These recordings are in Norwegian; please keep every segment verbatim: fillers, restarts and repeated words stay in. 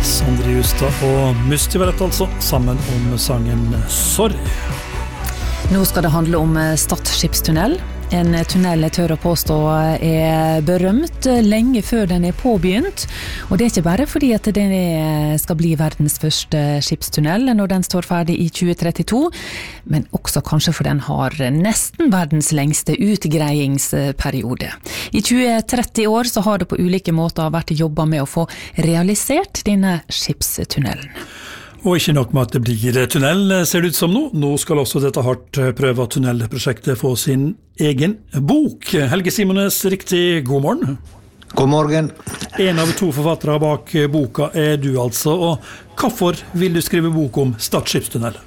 Sondre Justad og Musti var rett altså, sammen om sangen Sorry. Nå skal det handle om Stad skipstunnel. En tunnel jeg tør å påstå er berømt lenge før den er påbegynt. Og det er ikke bare fordi at den skal bli verdens første skipstunnel når den står ferdig i tjue trettito, men også kanskje for den har nesten verdens lengste utgreiingsperiode. I tjue tretti år så har det på ulike måter vært jobbet med å få realisert denne skipstunnelen. Og ikke nok med at det blir tunnel, ser det ut som nå. Nå skal også dette hardt prøva tunnelprosjektet få sin egen bok. Helge Simones, riktig god morgen. God morgen. En av to forfattere bak boka er du altså, og hvorfor vil du skrive bok om Stad skipstunnel?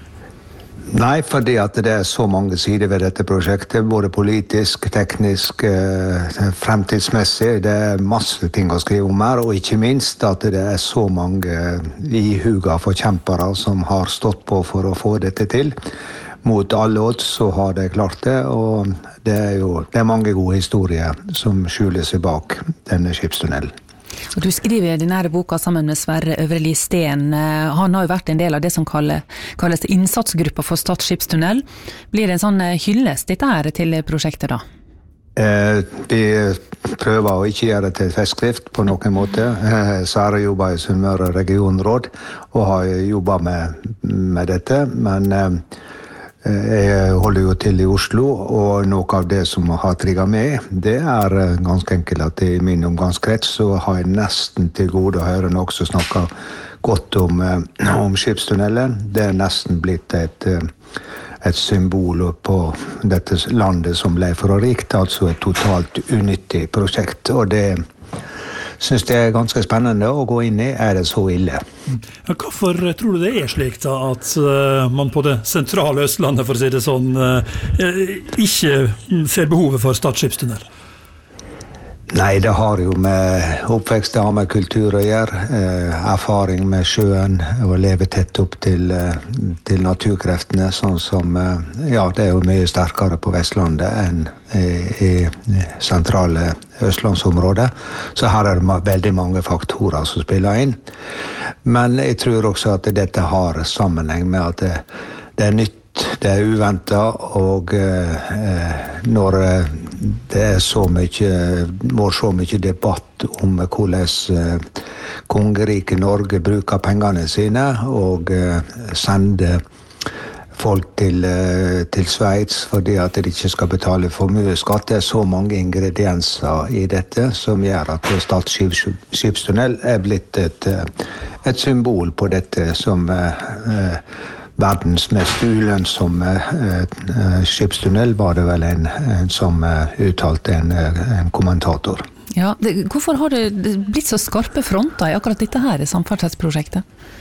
Nei, fordi at det er så mange sider ved dette prosjektet, både politisk, teknisk, eh, fremtidsmessig. Det er masse ting å skrive om her, og ikke minst at det er så mange ihuga forkjempere som har stått på for å få dette til. Mot alle odds så har de klart det, og det er jo det er mange gode historier som skjuler seg bak denne skipstunnelen. Og du skriver denne boka sammen med Sverre Øvreli Steen. Han har jo vært en del av det som kalles, kalles innsatsgruppa for Stad skipstunnel. Blir det en sånn hyllest dette her til prosjektet da? Eh, vi prøver å ikke gjøre det til et festskrift på noen måte. Eh, Sverre jobber i Sunnmøre regionråd og har jobbet med, med dette, men eh, jeg holder jo til i Oslo, og noe av det som har trigget meg, det er ganske enkelt at i min omgangskrets så har jeg nesten til gode å høre noe som snakker godt om, om skipstunnelen. Det er nesten blitt et, et symbol på dette landet som ble for rikt, altså et totalt unyttig prosjekt, og det synes det er ganske spennende å gå inn i. Er det så ille? Ja, hvorfor tror du det er slik da, at uh, man på det sentrale Østlandet, for å si det sånn, uh, ikke ser behovet for Stad skipstunnel? Nei, det har jo med oppvekst, det har med kultur å gjøre, eh, erfaring med sjøen, og leve tett opp til, eh, til naturkreftene, sånn som, eh, ja, det er jo mye sterkere på Vestlandet enn i, i sentrale Østlandsområdet. Så her er det veldig mange faktorer som spiller inn. Men jeg tror også at dette har sammenheng med at det, det er nytt, det er uventet, og eh, når det er så mye, må så mye debatt om hvordan eh, kongeriket Norge bruker pengene sine, og eh, sender folk til, eh, til Sveits fordi at de ikke skal betale formuesskatt. Det er så mange ingredienser i dette som gjør at Stad skipstunnel er blitt et, et symbol på dette som eh, verdens mest ulønnsomme eh, skipstunnel, var det vel en, en som eh, uttalte en, en kommentator. Ja, det, hvorfor har det blitt så skarpe fronter i akkurat dette her samferdselsprosjektet?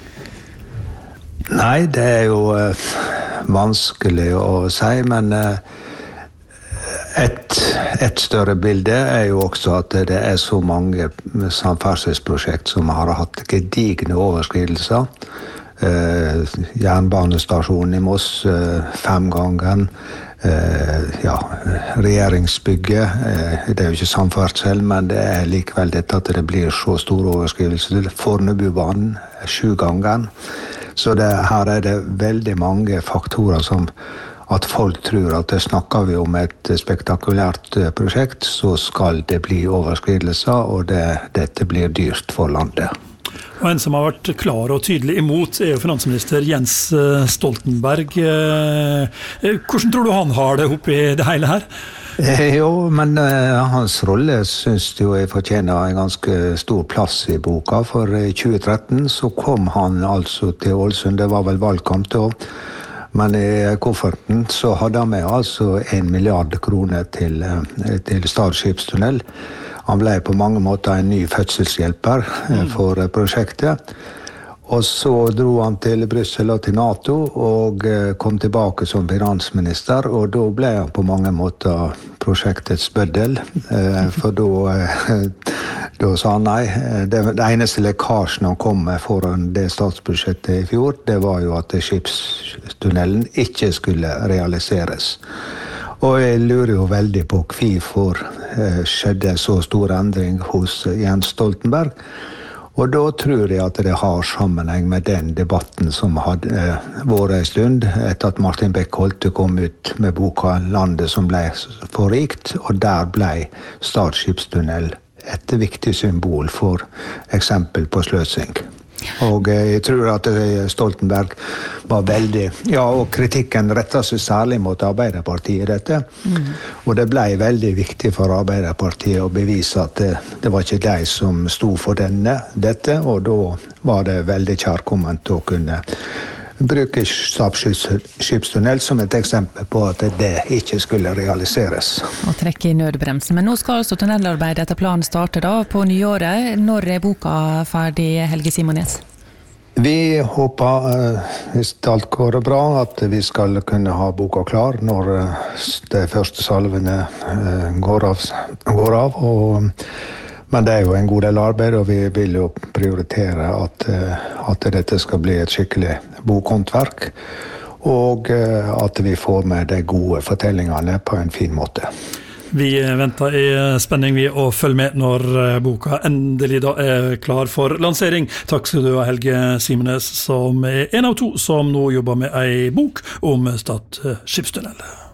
Nei, det er jo eh, vanskelig å si, men eh, et, et større bilde er jo også at det er så mange samferdselsprosjekt som har hatt gedigne overskridelser. Eh, jernbanestasjonen i Moss eh, fem ganger, eh, ja, regjeringsbygget, eh, det er jo ikke samferdsel, men det er likevel dette at det blir så store overskridelser. Fornebubanen sju ganger, så det, her er det veldig mange faktorer som at folk tror at det snakker vi om et spektakulært prosjekt, så skal det bli overskridelser, og det, dette blir dyrt for landet. Og en som har vært klar og tydelig imot er jo finansminister Jens Stoltenberg. Hvordan tror du han har det oppi det hele her? Jo, men uh, hans rolle synes jo jeg fortjener en ganske stor plass i boka, for i tjue tretten så kom han altså til Ålesund, det var vel valgkamp da, men i kofferten så hadde han med altså en milliard kroner til, til Stad skipstunnel. Han ble på mange måter en ny fødselshjelper for prosjektet. Og så dro han til Brussel og til NATO og kom tilbake som finansminister, og da ble han på mange måter prosjektets bøddel, for da, da sa han nei. Det, det eneste lekkasjen han kom med foran det statsbudsjettet i fjor, det var jo at skipstunnelen ikke skulle realiseres. Og jeg lurer jo veldig på hvorfor skjedde så stor endring hos Jens Stoltenberg. Og da tror jeg at det har sammenheng med den debatten som hadde eh, vært en stund, etter at Martin Beck-Holte kom ut med boka «Landet som ble for rikt», og der ble Stad skipstunnel et viktig symbol for eksempel på sløsing. Og jeg tror at Stoltenberg var veldig, ja, og kritikken rettet seg særlig mot Arbeiderpartiet i dette. Mm. Og det ble veldig viktig for Arbeiderpartiet å bevise at det, det var ikke de som stod for denne, dette, og da var det veldig kjærkomment å kunne bruke Stad skipstunnel som et eksempel på at det ikke skulle realiseres. Og trekke i nødbremsen. Men nå skal altså tunnelarbeidet etter planen starte da på nyåret. Når er boka ferdig, Helge Simones? Vi håper, hvis alt går bra, at vi skal kunne ha boka klar når de første salvene går av. Går av og Men det er jo en god del arbeid, og vi vil jo prioritere at, at dette skal bli et skikkelig bokhåndverk, og at vi får med de gode fortellingene på en fin måte. Vi venter i spenning vi å følge med når boka endelig da er klar for lansering. Takk skal du ha, Helge Simones, som er en av to som nå jobber med en bok om Stad skipstunnel.